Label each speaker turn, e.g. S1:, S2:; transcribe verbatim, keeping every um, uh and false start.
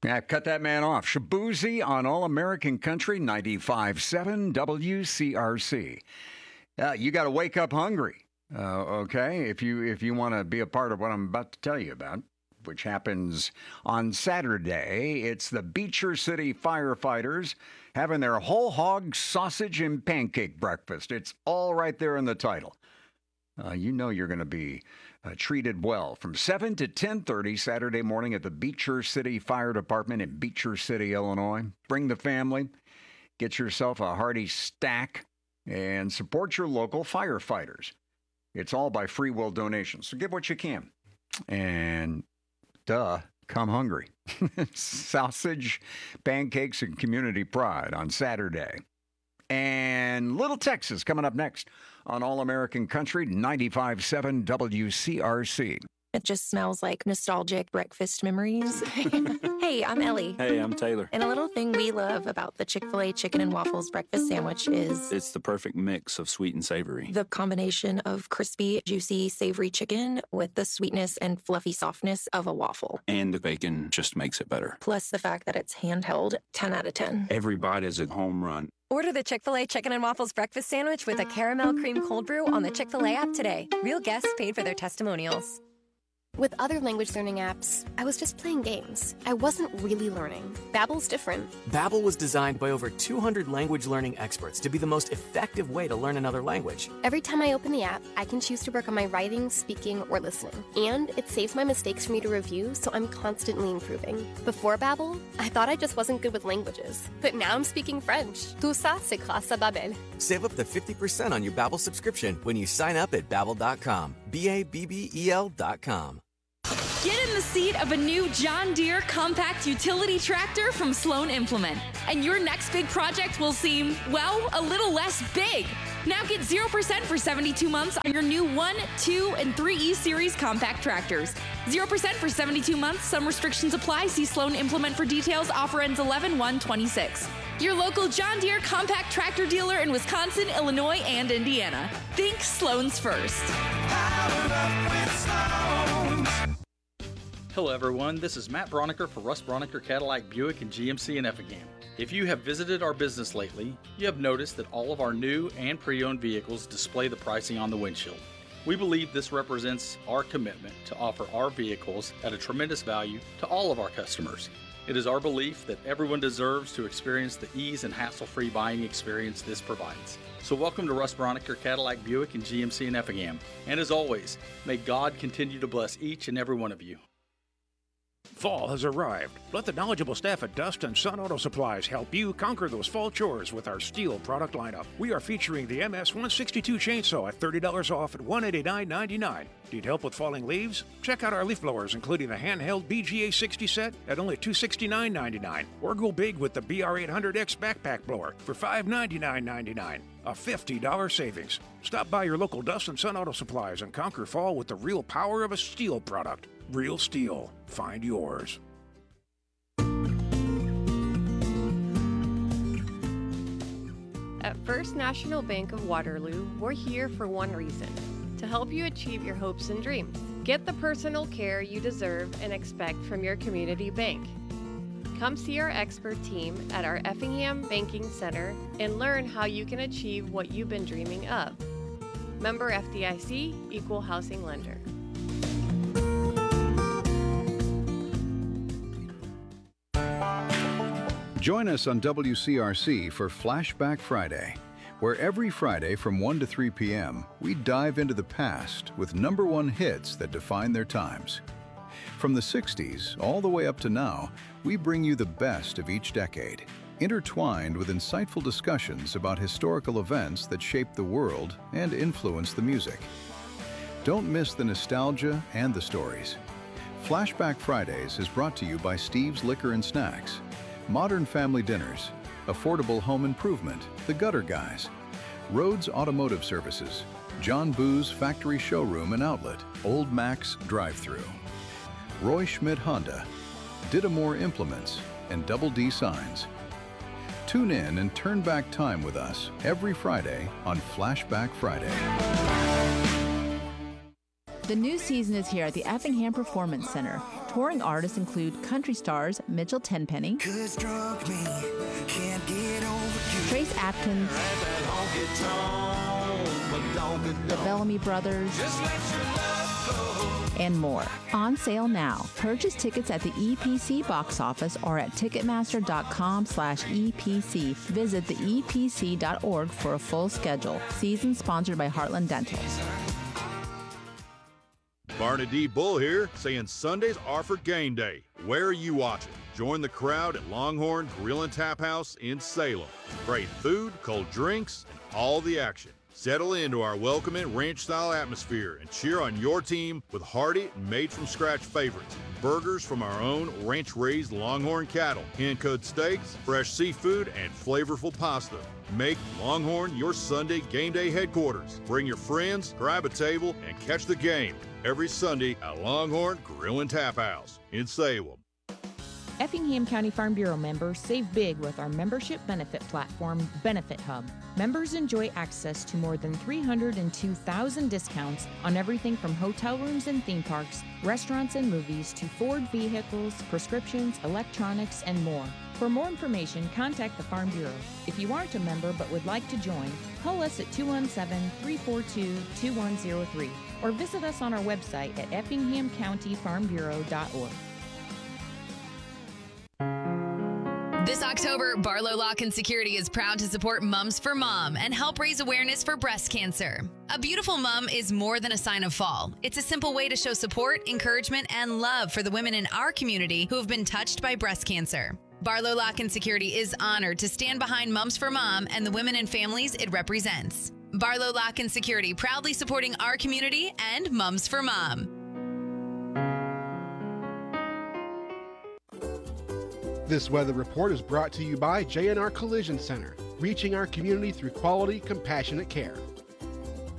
S1: Yeah, cut that man off. Shabuzi on All American Country ninety-five point seven W C R C. Uh, you got to wake up hungry, uh, okay, if you if you want to be a part of what I'm about to tell you about, which happens on Saturday. It's the Beecher City firefighters having their whole hog sausage and pancake breakfast. It's all right there in the title. Uh, you know you're going to be uh, treated well. From seven to ten thirty Saturday morning at the Beecher City Fire Department in Beecher City, Illinois. Bring the family, get yourself a hearty stack, and support your local firefighters. It's all by free will donations, so give what you can. And, duh, come hungry. Sausage, pancakes, and community pride on Saturday. And Little Texas coming up next on All American Country ninety-five point seven W C R C.
S2: It just smells like nostalgic breakfast memories. Hey, I'm Ellie.
S3: Hey, I'm Taylor.
S2: And a little thing we love about the Chick-fil-A chicken and waffles breakfast sandwich is...
S3: it's the perfect mix of sweet and savory.
S2: The combination of crispy, juicy, savory chicken with the sweetness and fluffy softness of a waffle.
S3: And the bacon just makes it better.
S2: Plus the fact that it's handheld, ten out of ten.
S3: Every bite is a home run.
S4: Order the Chick-fil-A Chicken and Waffles Breakfast Sandwich with a caramel cream cold brew on the Chick-fil-A app today. Real guests paid for their testimonials.
S5: With other language learning apps, I was just playing games. I wasn't really learning. Babbel's different.
S6: Babbel was designed by over two hundred language learning experts to be the most effective way to learn another language.
S5: Every time I open the app, I can choose to work on my writing, speaking, or listening. And it saves my mistakes for me to review, so I'm constantly improving. Before Babbel, I thought I just wasn't good with languages. But now I'm speaking French. Tout ça, c'est grâce à Babbel.
S6: Save up to fifty percent on your Babbel subscription when you sign up at babbel dot com. B A B B E L dot com.
S7: Get in the seat of a new John Deere compact utility tractor from Sloan Implement, and your next big project will seem, well, a little less big. Now get zero percent for seventy-two months on your new one, two, and three E Series compact tractors. zero percent for seventy-two months. Some restrictions apply. See Sloan Implement for details. Offer ends eleven one twenty-six. Your local John Deere compact tractor dealer in Wisconsin, Illinois, and Indiana. Think Sloan's first.
S8: Powered up with Sloan's.
S9: Hello everyone, this is Matt Broniker for Russ Broniker Cadillac Buick and G M C in Effingham. If you have visited our business lately, you have noticed that all of our new and pre-owned vehicles display the pricing on the windshield. We believe this represents our commitment to offer our vehicles at a tremendous value to all of our customers. It is our belief that everyone deserves to experience the ease and hassle-free buying experience this provides. So welcome to Russ Broniker Cadillac Buick and G M C in Effingham. And as always, may God continue to bless each and every one of you.
S10: Fall has arrived. Let the knowledgeable staff at Dust and Sun Auto Supplies help you conquer those fall chores with our steel product lineup. We are featuring the M S one sixty-two chainsaw at thirty dollars off at one hundred eighty-nine ninety-nine. Need help with falling leaves? Check out our leaf blowers, including the handheld B G A sixty set at only two hundred sixty-nine ninety-nine. Or go big with the B R eight hundred X backpack blower for five hundred ninety-nine ninety-nine. A fifty dollars savings. Stop by your local Dust and Sun Auto Supplies and conquer fall with the real power of a steel product. Real Steel. Find yours.
S11: At First National Bank of Waterloo, we're here for one reason: to help you achieve your hopes and dreams. Get the personal care you deserve and expect from your community bank. Come see our expert team at our Effingham Banking Center and learn how you can achieve what you've been dreaming of. Member F D I C, Equal Housing Lender.
S12: Join us on W C R C for Flashback Friday, where every Friday from one to three p.m., we dive into the past with number one hits that define their times. From the sixties all the way up to now, we bring you the best of each decade, intertwined with insightful discussions about historical events that shaped the world and influenced the music. Don't miss the nostalgia and the stories. Flashback Fridays is brought to you by Steve's Liquor and Snacks, Modern Family Dinners, Affordable Home Improvement, The Gutter Guys, Rhodes Automotive Services, John Boo's Factory Showroom and Outlet, Old Max Drive-Thru, Roy Schmidt Honda, Didamore Implements, and Double D Signs. Tune in and turn back time with us every Friday on Flashback Friday.
S13: The new season is here at the Effingham Performance Center. Touring artists include country stars Mitchell Tenpenny, Trace Atkins, the Bellamy Brothers, and more. On sale now. Purchase tickets at the E P C box office or at ticketmaster.com slash EPC. Visit the E P C dot org for a full schedule. Season sponsored by Heartland Dental.
S14: Barney D. Bull here, saying Sundays are for game day. Where are you watching? Join the crowd at Longhorn Grill and Tap House in Salem. Great food, cold drinks, and all the action. Settle into our welcoming ranch-style atmosphere and cheer on your team with hearty, made-from-scratch favorites. Burgers from our own ranch-raised Longhorn cattle, hand-cut steaks, fresh seafood, and flavorful pasta. Make Longhorn your Sunday game day headquarters. Bring your friends, grab a table, and catch the game every Sunday at Longhorn Grill and Tap House in Salem.
S15: Effingham County Farm Bureau members save big with our membership benefit platform, Benefit Hub. Members enjoy access to more than three hundred two thousand discounts on everything from hotel rooms and theme parks, restaurants and movies, to Ford vehicles, prescriptions, electronics, and more. For more information, contact the Farm Bureau. If you aren't a member but would like to join, call us at two one seven, three four two, two one zero three or visit us on our website at effingham county farm bureau dot org.
S16: This October, Barlow Lock and Security is proud to support Mums for Mom and help raise awareness for breast cancer. A beautiful mom is more than a sign of fall. It's a simple way to show support, encouragement, and love for the women in our community who have been touched by breast cancer. Barlow Lock and Security is honored to stand behind Mums for Mom and the women and families it represents. Barlow Lock and Security, proudly supporting our community and Mums for Mom.
S17: This weather report is brought to you by J and R Collision Center, reaching our community through quality, compassionate care.